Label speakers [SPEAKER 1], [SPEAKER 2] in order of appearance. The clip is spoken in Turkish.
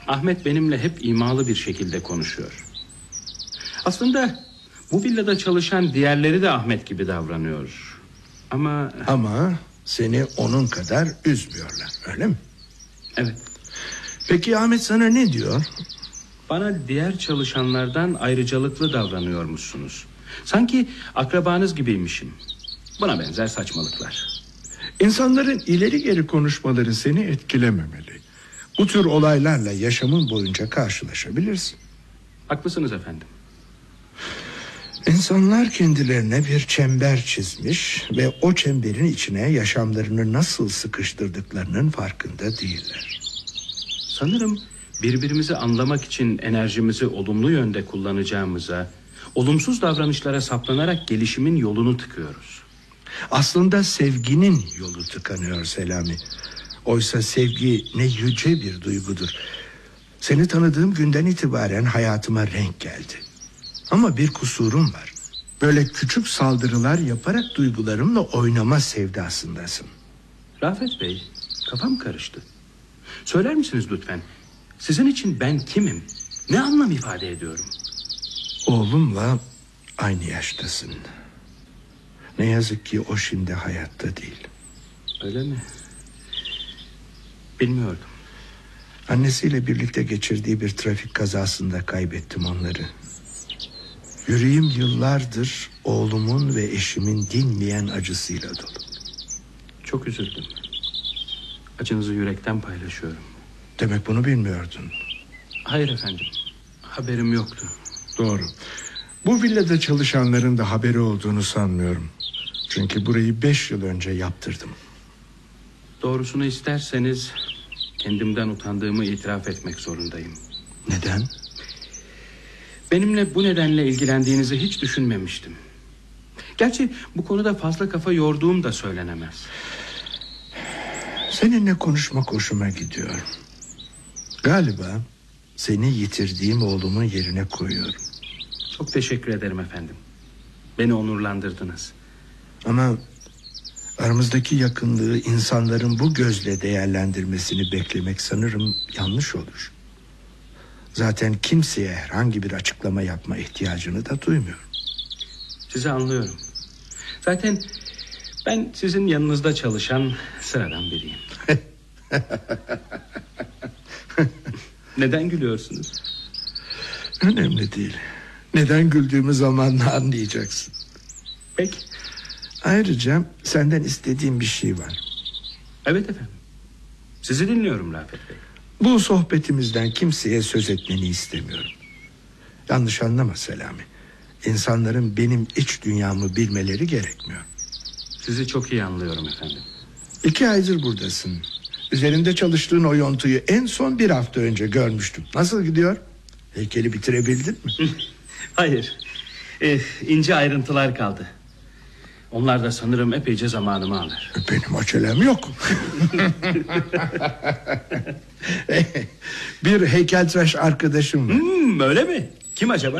[SPEAKER 1] Ahmet benimle hep imalı bir şekilde konuşuyor. Aslında bu villada çalışan diğerleri de Ahmet gibi davranıyor. Ama
[SPEAKER 2] seni onun kadar üzmüyorlar, öyle mi?
[SPEAKER 1] Evet.
[SPEAKER 2] Peki Ahmet sana ne diyor?
[SPEAKER 1] Bana diğer çalışanlardan ayrıcalıklı davranıyormuşsunuz. Sanki akrabanız gibiymişim. Buna benzer saçmalıklar.
[SPEAKER 2] İnsanların ileri geri konuşmaları seni etkilememeli. Bu tür olaylarla yaşamın boyunca karşılaşabilirsin.
[SPEAKER 1] Haklısınız efendim.
[SPEAKER 2] İnsanlar kendilerine bir çember çizmiş ve o çemberin içine yaşamlarını nasıl sıkıştırdıklarının farkında değiller.
[SPEAKER 1] Sanırım birbirimizi anlamak için enerjimizi olumlu yönde kullanacağımıza, olumsuz davranışlara saplanarak gelişimin yolunu tıkıyoruz.
[SPEAKER 2] Aslında sevginin yolu tıkanıyor Selami. Oysa sevgi ne yüce bir duygudur. Seni tanıdığım günden itibaren hayatıma renk geldi. Ama bir kusurum var. Böyle küçük saldırılar yaparak duygularımla oynama sevdasındasın.
[SPEAKER 1] Rafet Bey, kafam karıştı. Söyler misiniz lütfen? Sizin için ben kimim? Ne anlam ifade ediyorum?
[SPEAKER 2] Oğlumla aynı yaştasın. Ne yazık ki o şimdi hayatta değil.
[SPEAKER 1] Öyle mi? Bilmiyordum.
[SPEAKER 2] Annesiyle birlikte geçirdiği bir trafik kazasında kaybettim onları. Yüreğim yıllardır oğlumun ve eşimin dinmeyen acısıyla dolu.
[SPEAKER 1] Çok üzüldüm. Acınızı yürekten paylaşıyorum.
[SPEAKER 2] Demek bunu bilmiyordun.
[SPEAKER 1] Hayır efendim. Haberim yoktu.
[SPEAKER 2] Doğru. Bu villada çalışanların da haberi olduğunu sanmıyorum. Çünkü burayı 5 yıl önce yaptırdım.
[SPEAKER 1] Doğrusunu isterseniz kendimden utandığımı itiraf etmek zorundayım.
[SPEAKER 2] Neden?
[SPEAKER 1] Benimle bu nedenle ilgilendiğinizi hiç düşünmemiştim. Gerçi bu konuda fazla kafa yorduğum da söylenemez.
[SPEAKER 2] Seninle konuşmak hoşuma gidiyor. Galiba seni yitirdiğim oğlumun yerine koyuyorum.
[SPEAKER 1] Çok teşekkür ederim efendim. Beni onurlandırdınız.
[SPEAKER 2] Ama aramızdaki yakınlığı insanların bu gözle değerlendirmesini beklemek sanırım yanlış olur. Zaten kimseye herhangi bir açıklama yapma ihtiyacını da duymuyorum.
[SPEAKER 1] Sizi anlıyorum. Zaten ben sizin yanınızda çalışan sıradan biriyim. Neden gülüyorsunuz?
[SPEAKER 2] Önemli değil. Neden güldüğümü zamanla anlayacaksın.
[SPEAKER 1] Peki.
[SPEAKER 2] Ayrıca senden istediğim bir şey var.
[SPEAKER 1] Evet efendim. Sizi dinliyorum Rafet Bey.
[SPEAKER 2] Bu sohbetimizden kimseye söz etmeni istemiyorum. Yanlış anlama Selami. İnsanların benim iç dünyamı bilmeleri gerekmiyor.
[SPEAKER 1] Sizi çok iyi anlıyorum efendim.
[SPEAKER 2] 2 aydır buradasın. Üzerinde çalıştığın o yontuyu en son 1 hafta önce görmüştüm. Nasıl gidiyor? Heykeli bitirebildin mi?
[SPEAKER 1] Hayır. İnce ayrıntılar kaldı. Onlar da sanırım epeyce zamanımı alır.
[SPEAKER 2] Benim acelem yok. Bir heykeltıraş arkadaşım var.
[SPEAKER 1] Öyle mi? Kim acaba?